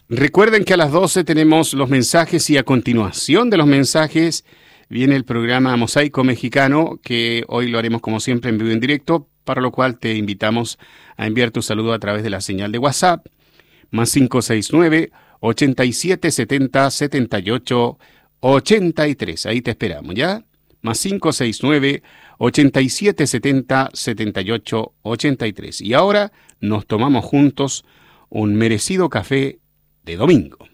Recuerden que a las 12 tenemos los mensajes y a continuación de los mensajes viene el programa Mosaico Mexicano, que hoy lo haremos como siempre en vivo y en directo, para lo cual te invitamos a enviar tu saludo a través de la señal de WhatsApp, más 569-8770-78-83. Ahí te esperamos, ¿ya? Más 569-8770-78-83. Y ahora nos tomamos juntos un merecido café de domingo.